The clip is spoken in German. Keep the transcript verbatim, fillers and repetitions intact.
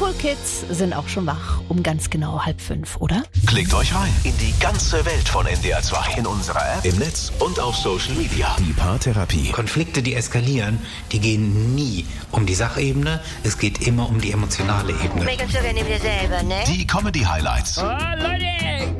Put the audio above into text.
Cool Kids sind auch schon wach, um ganz genau halb fünf, oder? Klickt euch rein in die ganze Welt von N D R zwei. In unserer App, im Netz und auf Social Media. Die Paartherapie. Konflikte, die eskalieren, die gehen nie um die Sachebene. Es geht immer um die emotionale Ebene. Regeln sogar neben dir selber, ne? Die Comedy-Highlights. Oh, Leute,